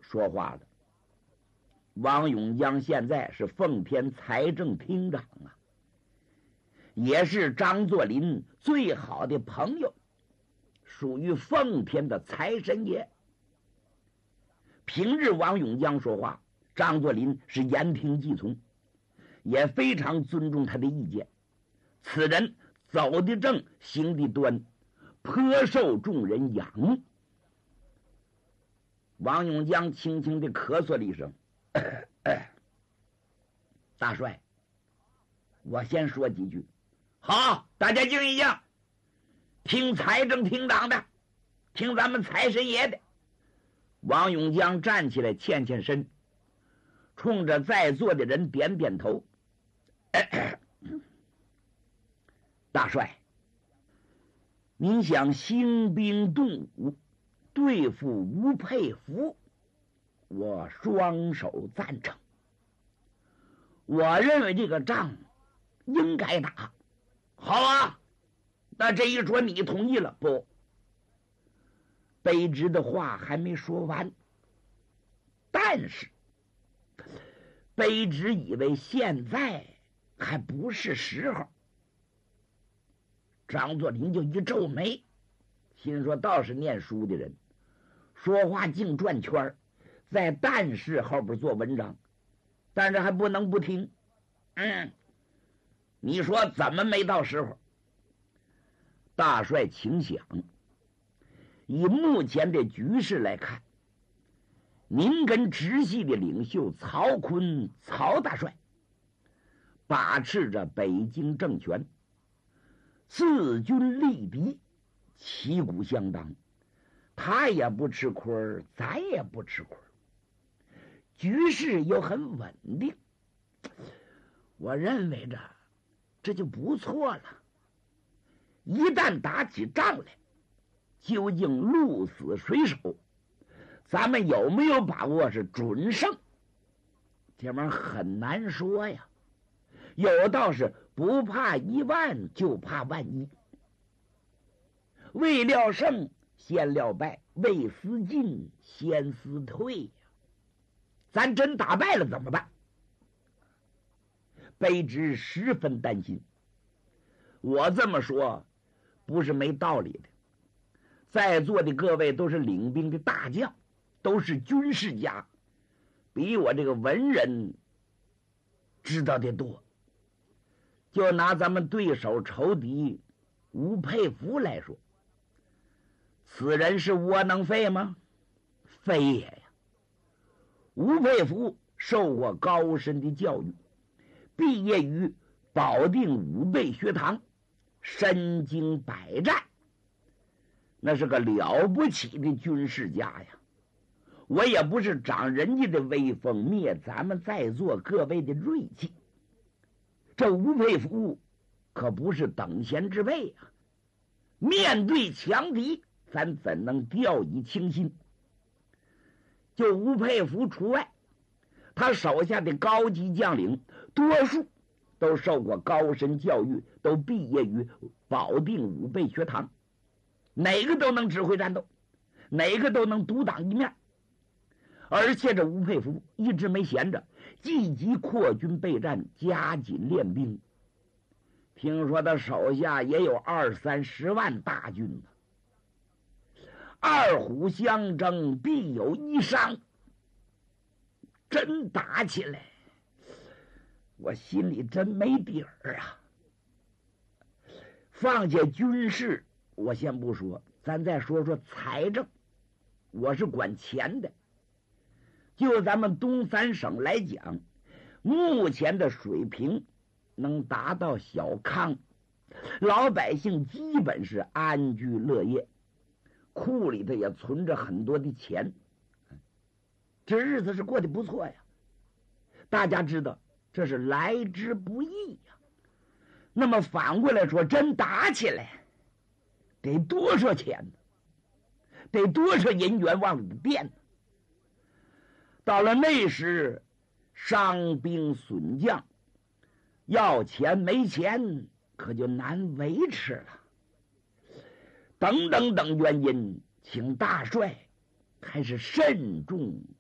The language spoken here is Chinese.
说话了。王永江现在是奉天财政厅长啊，也是张作霖最好的朋友，属于奉天的财神爷。平日王永江说话，张作霖是言听计从，也非常尊重他的意见。此人走得正，行得端，颇受众人仰慕。王永江轻轻地咳嗽了一声，大帅，我先说几句。好，大家静一静，听财政厅长的，听咱们财神爷的。王永江站起来欠欠身，冲着在座的人点点头。大帅，您想兴兵动武对付吴佩孚，我双手赞成。我认为这个仗应该打。好啊，那这一说你同意了不？卑职的话还没说完，但是卑职以为现在还不是时候。张作霖就一皱眉，心说倒是念书的人，说话净转圈，在但是后边做文章，但是还不能不听。你说怎么没到时候？大帅请想，以目前的局势来看，您跟直系的领袖曹锟曹大帅把持着北京政权，自军力敌，旗鼓相当，他也不吃亏，咱也不吃亏，局势又很稳定，我认为这就不错了。一旦打起仗来，究竟鹿死谁手，咱们有没有把握是准胜？这玩意儿很难说呀。有道是不怕一万，就怕万一。未料胜先料败，未思进先思退呀。咱真打败了怎么办？卑职十分担心。我这么说不是没道理的，在座的各位都是领兵的大将，都是军事家，比我这个文人知道的多。就拿咱们对手仇敌吴佩孚来说，此人是窝囊废吗？非也呀。吴佩孚受过高深的教育，毕业于保定武备学堂，身经百战，那是个了不起的军事家呀。我也不是长人家的威风，灭咱们在座各位的锐气。这吴佩孚可不是等闲之辈啊！面对强敌，咱怎能掉以轻心？就吴佩孚除外，他手下的高级将领多数都受过高深教育，都毕业于保定武备学堂，哪个都能指挥战斗，哪个都能独当一面。而且这吴佩孚一直没闲着，积极扩军备战，加紧练兵。听说他手下也有20-30万大军呢。二虎相争，必有一伤。真打起来，我心里真没底儿啊。放下军事我先不说，咱再说说财政。我是管钱的，就咱们东三省来讲，目前的水平能达到小康，老百姓基本是安居乐业，库里头也存着很多的钱，这日子是过得不错呀。大家知道这是来之不易呀。那么反过来说，真打起来得多少钱呢？得多少银元往里垫呢？到了那时，伤兵损将，要钱没钱，可就难维持了。等等等原因，请大帅还是慎重